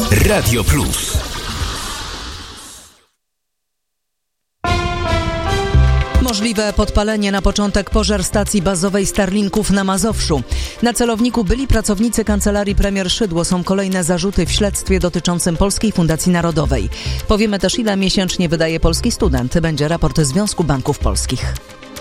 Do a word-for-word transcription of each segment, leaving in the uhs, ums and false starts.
Radio Plus. Możliwe podpalenie na początek pożar stacji bazowej Starlinków na Mazowszu. Na celowniku byli pracownicy kancelarii premier Szydło. Są kolejne zarzuty w śledztwie dotyczącym Polskiej Fundacji Narodowej. Powiemy też, ile miesięcznie wydaje polski student. Będzie raport Związku Banków Polskich.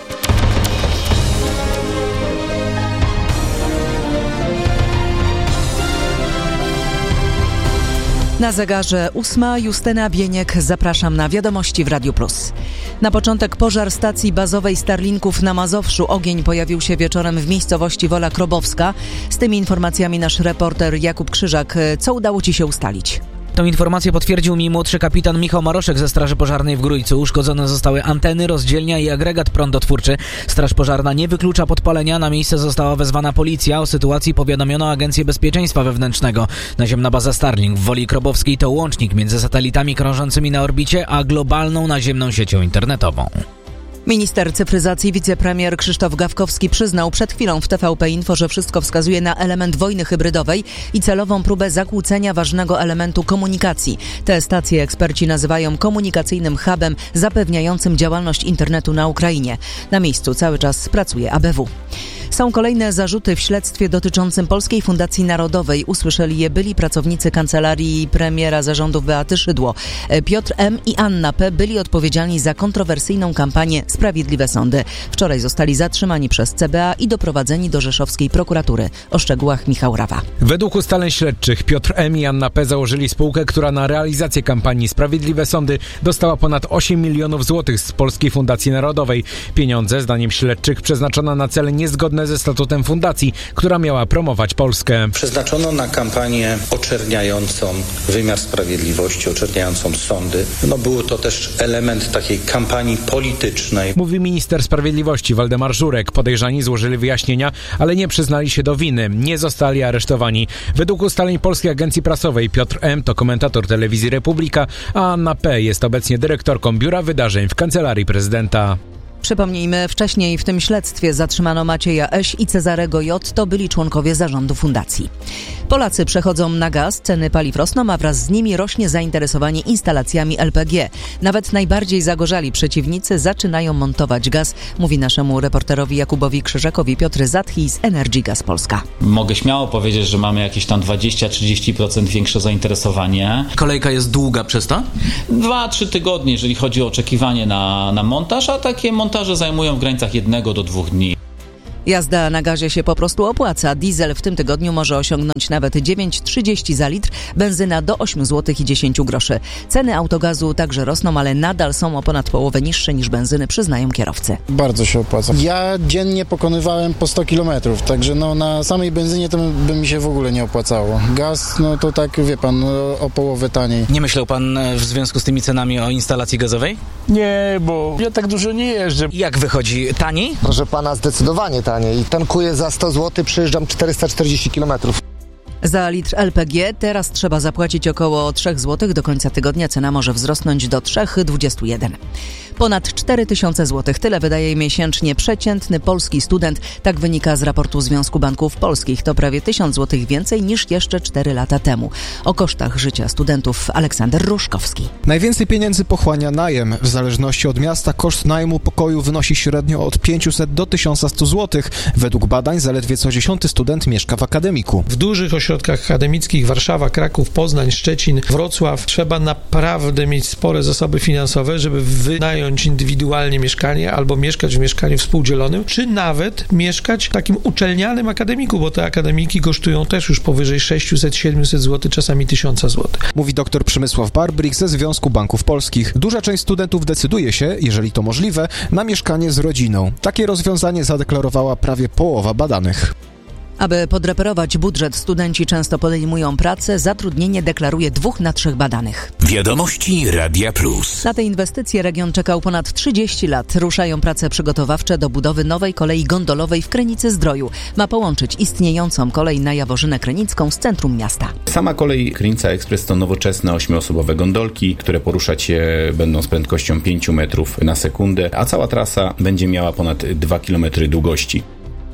Na zegarze ósma. Justyna Bieniek. Zapraszam na wiadomości w Radiu Plus. Na początek pożar stacji bazowej Starlinków na Mazowszu. Ogień pojawił się wieczorem w miejscowości Wola Krobowska. Z tymi informacjami nasz reporter Jakub Krzyżak. Co udało Ci się ustalić? Tą informację potwierdził mi młodszy kapitan Michał Maroszek ze Straży Pożarnej w Grójcu. Uszkodzone zostały anteny, rozdzielnia i agregat prądotwórczy. Straż Pożarna nie wyklucza podpalenia. Na miejsce została wezwana policja. O sytuacji powiadomiono Agencję Bezpieczeństwa Wewnętrznego. Naziemna baza Starlink w Woli Krobowskiej to łącznik między satelitami krążącymi na orbicie, a globalną naziemną siecią internetową. Minister cyfryzacji, wicepremier Krzysztof Gawkowski przyznał przed chwilą w T V P Info, że wszystko wskazuje na element wojny hybrydowej i celową próbę zakłócenia ważnego elementu komunikacji. Te stacje eksperci nazywają komunikacyjnym hubem zapewniającym działalność internetu na Ukrainie. Na miejscu cały czas pracuje A B W. Są kolejne zarzuty w śledztwie dotyczącym Polskiej Fundacji Narodowej. Usłyszeli je byli pracownicy kancelarii premiera zarządów Beaty Szydło. Piotr M. i Anna P. byli odpowiedzialni za kontrowersyjną kampanię Sprawiedliwe Sądy. Wczoraj zostali zatrzymani przez C B A i doprowadzeni do rzeszowskiej prokuratury. O szczegółach Michał Rawa. Według ustaleń śledczych Piotr M. i Anna P. założyli spółkę, która na realizację kampanii Sprawiedliwe Sądy dostała ponad osiem milionów złotych z Polskiej Fundacji Narodowej. Pieniądze, zdaniem śledczych, przeznaczono na cele niezgodne ze statutem fundacji, która miała promować Polskę. Przeznaczono na kampanię oczerniającą wymiar sprawiedliwości, oczerniającą sądy. No był to też element takiej kampanii politycznej. Mówi minister sprawiedliwości Waldemar Żurek. Podejrzani złożyli wyjaśnienia, ale nie przyznali się do winy. Nie zostali aresztowani. Według ustaleń Polskiej Agencji Prasowej Piotr M. to komentator telewizji Republika, a Anna P. jest obecnie dyrektorką Biura Wydarzeń w Kancelarii Prezydenta. Przypomnijmy, wcześniej w tym śledztwie zatrzymano Macieja Eś i Cezarego J. To byli członkowie zarządu fundacji. Polacy przechodzą na gaz, ceny paliw rosną, a wraz z nimi rośnie zainteresowanie instalacjami L P G. Nawet najbardziej zagorzali przeciwnicy zaczynają montować gaz, mówi naszemu reporterowi Jakubowi Krzyżakowi Piotr Zatchi z Energy Gas Polska. Mogę śmiało powiedzieć, że mamy jakieś tam dwadzieścia do trzydziestu procent większe zainteresowanie. Kolejka jest długa przez to? Dwa, trzy tygodnie, jeżeli chodzi o oczekiwanie na, na montaż, a takie montaże zajmują w granicach jednego do dwóch dni. Jazda na gazie się po prostu opłaca. Diesel w tym tygodniu może osiągnąć nawet dziewięć trzydzieści za litr, benzyna do osiem złotych i dziesięć groszy. Ceny autogazu także rosną, ale nadal są o ponad połowę niższe niż benzyny, przyznają kierowcy. Bardzo się opłaca. Ja dziennie pokonywałem po sto kilometrów, także no na samej benzynie to by mi się w ogóle nie opłacało. Gaz, no to tak, wie pan, no, o połowę taniej. Nie myślał pan w związku z tymi cenami o instalacji gazowej? Nie, bo ja tak dużo nie jeżdżę. Jak wychodzi? Taniej? Proszę pana, zdecydowanie taniej. I tankuję za sto złotych, przejeżdżam czterysta czterdzieści kilometrów. Za litr L P G teraz trzeba zapłacić około trzy złote. Do końca tygodnia cena może wzrosnąć do trzy dwadzieścia jeden. Ponad cztery tysiące złotych. Tyle wydaje miesięcznie przeciętny polski student. Tak wynika z raportu Związku Banków Polskich. To prawie tysiąc złotych więcej niż jeszcze cztery lata temu. O kosztach życia studentów Aleksander Ruszkowski. Najwięcej pieniędzy pochłania najem. W zależności od miasta koszt najmu pokoju wynosi średnio od pięćset do tysiąc sto złotych. Według badań zaledwie co dziesiąty student mieszka w akademiku. W dużych ośrodkach akademickich Warszawa, Kraków, Poznań, Szczecin, Wrocław trzeba naprawdę mieć spore zasoby finansowe, żeby wynająć indywidualnie mieszkanie albo mieszkać w mieszkaniu współdzielonym, czy nawet mieszkać w takim uczelnianym akademiku, bo te akademiki kosztują też już powyżej sześćset do siedmiuset złotych, czasami tysiąc złotych. Mówi dr Przemysław Barbrik ze Związku Banków Polskich. Duża część studentów decyduje się, jeżeli to możliwe, na mieszkanie z rodziną. Takie rozwiązanie zadeklarowała prawie połowa badanych. Aby podreperować budżet, studenci często podejmują pracę. Zatrudnienie deklaruje dwóch na trzech badanych. Wiadomości Radia Plus. Na te inwestycje region czekał ponad trzydzieści lat. Ruszają prace przygotowawcze do budowy nowej kolei gondolowej w Krynicy-Zdroju. Ma połączyć istniejącą kolej na Jaworzynę Krynicką z centrum miasta. Sama kolej Krynica Ekspres to nowoczesne ośmioosobowe gondolki, które poruszać się będą z prędkością pięć metrów na sekundę, a cała trasa będzie miała ponad dwa kilometry długości.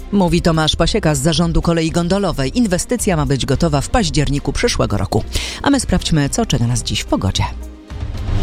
Mówi Tomasz Pasieka z Zarządu Kolei Gondolowej. Inwestycja ma być gotowa w październiku przyszłego roku. A my sprawdźmy, co czeka nas dziś w pogodzie.